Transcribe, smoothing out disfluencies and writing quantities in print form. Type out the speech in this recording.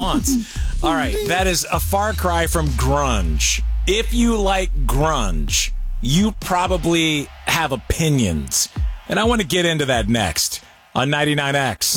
months. All right, that is a far cry from grunge. If you like grunge, you probably have opinions. And I want to get into that next on 99X.